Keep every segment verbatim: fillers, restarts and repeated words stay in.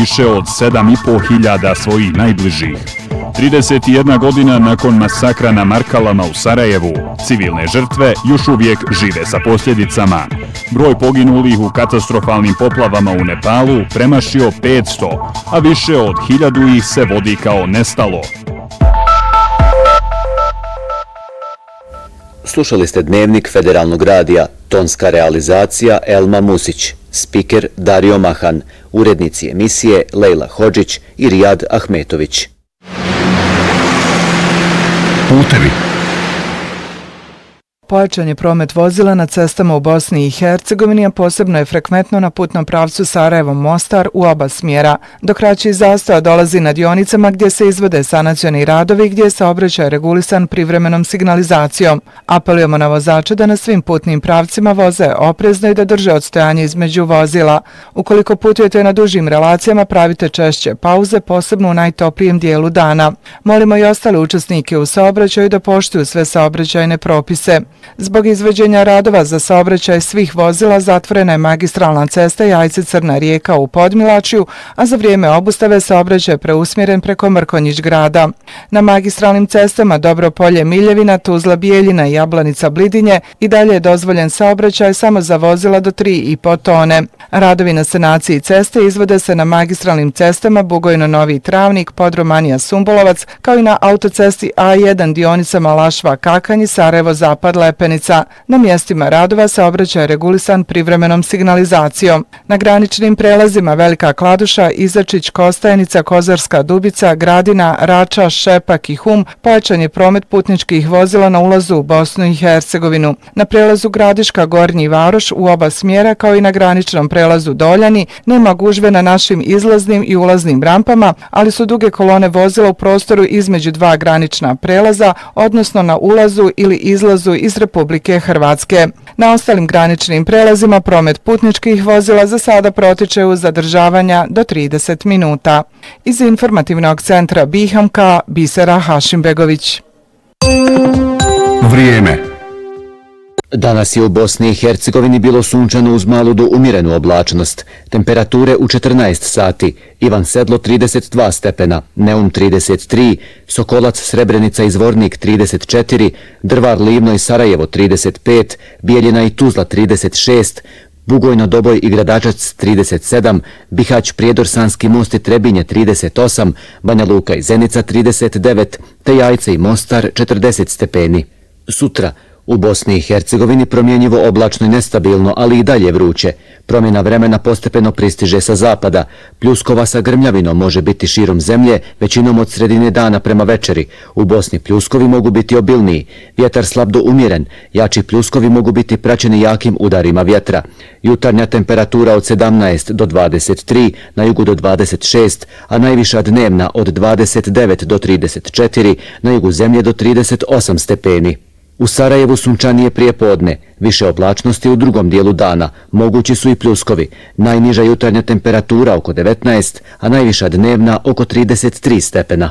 više od sedam i po hiljada svojih najbližih. trideset jedna godina nakon masakra na Markalama u Sarajevu, civilne žrtve još uvijek žive sa posljedicama. Broj poginulih u katastrofalnim poplavama u Nepalu premašio petsto, a više od hiljadu ih se vodi kao nestalo. Slušali ste dnevnik Federalnog radija, tonska realizacija Elma Musić, spiker Dario Mahan, urednici emisije Lejla Hodžić i Rijad Ahmetović. Putevi. Pojačan je promet vozila na cestama u Bosni i Hercegovini, a posebno je frekventno na putnom pravcu Sarajevo-Mostar u oba smjera. Do kraćih zastoja dolazi na dionicama gdje se izvode sanacioni radovi, gdje je saobraćaj regulisan privremenom signalizacijom. Apelujemo na vozače da na svim putnim pravcima voze oprezno i da drže odstojanje između vozila. Ukoliko putujete na dužim relacijama, pravite češće pauze, posebno u najtoplijem dijelu dana. Molimo i ostale učesnike u saobraćaju da poštuju sve saobraćajne propise. Zbog izvođenja radova za saobraćaj svih vozila zatvorena je magistralna cesta Jajce-Crna Rijeka u Podmilačju, a za vrijeme obustave saobraćaj je preusmjeren preko Mrkonjić grada. Na magistralnim cestama Dobropolje-Miljevina, Tuzla-Bijeljina i Jablanica-Blidinje i dalje je dozvoljen saobraćaj samo za vozila do tri i po tone. Radovi na sanaciji ceste izvode se na magistralnim cestama Bugojno-Novi Travnik, Podromanija-Sumbolovac, kao i na autocesti A jedan dionicama Lašva-Kakanji, Sarajevo-Zapad Lepenica. Na mjestima radova saobraćaj je regulisan privremenom signalizacijom. Na graničnim prelazima Velika Kladuša, Izačić, Kostajenica, Kozarska Dubica, Gradina, Rača, Šepak i Hum pojačan je promet putničkih vozila na ulazu u Bosnu i Hercegovinu. Na prelazu Gradiška Gornji Varoš u oba smjera, kao i na graničnom prelazu Doljani, nema gužve na našim izlaznim i ulaznim rampama, ali su duge kolone vozila u prostoru između dva granična prelaza, odnosno na ulazu ili izlazu iz Republike Hrvatske. Na ostalim graničnim prelazima promet putničkih vozila za sada protiče uz zadržavanja do trideset minuta. Iz informativnog centra Bihamka, Bisera Hašimbegović. Vrijeme. Danas je u Bosni i Hercegovini bilo sunčano uz malu do umjerenu oblačnost. Temperature u četrnaest sati. Ivan Sedlo trideset dva stepena, Neum trideset tri, Sokolac, Srebrenica i Zvornik trideset četiri, Drvar, Livno i Sarajevo trideset pet, Bijeljina i Tuzla trideset šest, Bugojno, Doboj i Gradačac trideset sedam, Bihać, Prijedor, Sanski Most i Trebinje trideset osam, Banja Luka i Zenica trideset devet, te Jajce i Mostar četrdeset stepeni. Sutra u Bosni i Hercegovini promjenjivo oblačno i nestabilno, ali i dalje vruće. Promjena vremena postepeno pristiže sa zapada. Pljuskova sa grmljavinom može biti širom zemlje, većinom od sredine dana prema večeri. U Bosni pljuskovi mogu biti obilniji. Vjetar slab do umjeren. Jači pljuskovi mogu biti praćeni jakim udarima vjetra. Jutarnja temperatura od sedamnaest do dvadeset tri, na jugu do dvadeset šest, a najviša dnevna od dvadeset devet do trideset četiri, na jugu zemlje do trideset osam stepeni. U Sarajevu sunčanije prije podne, više oblačnosti u drugom dijelu dana, mogući su i pljuskovi, najniža jutarnja temperatura oko devetnaest, a najviša dnevna oko trideset tri stepena.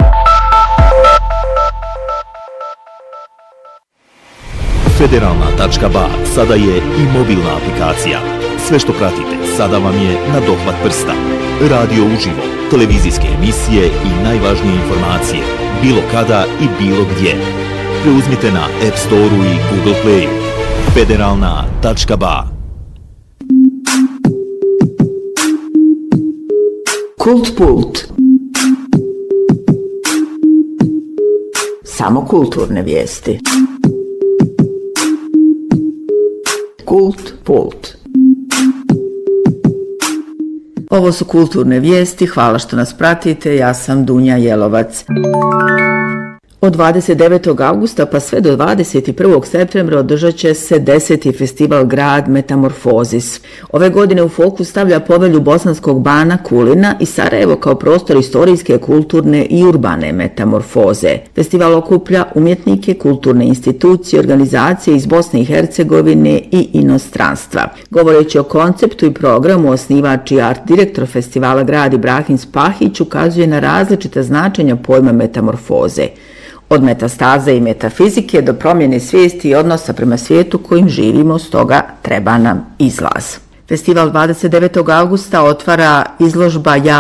Federalna tačka ba sada je i mobilna aplikacija. Sve što pratite sada vam je na dohvat prsta. Radio uživo, televizijske emisije i najvažnije informacije, bilo kada i bilo gdje. Preuzmite na App Store-u i Google Play-u. Federalna tačka ba. Kult Pult. Samo kulturne vijesti. Kult Pult. Ovo su kulturne vijesti, hvala što nas pratite, ja sam Dunja Jelovac. Od dvadeset devetog avgusta pa sve do dvadeset prvog septembra održat će se deseti festival Grad Metamorfozis. Ove godine u fokus stavlja povelju bosanskog bana Kulina i Sarajevo kao prostor istorijske, kulturne i urbane metamorfoze. Festival okuplja umjetnike, kulturne institucije, organizacije iz Bosne i Hercegovine i inostranstva. Govoreći o konceptu i programu, osnivač i art direktor festivala Grad Ibrahim Spahić ukazuje na različita značenja pojma metamorfoze. Od metastaze i metafizike do promjene svijesti i odnosa prema svijetu kojim živimo, stoga treba nam izlaz. Festival dvadeset devetog avgusta otvara izložba Ja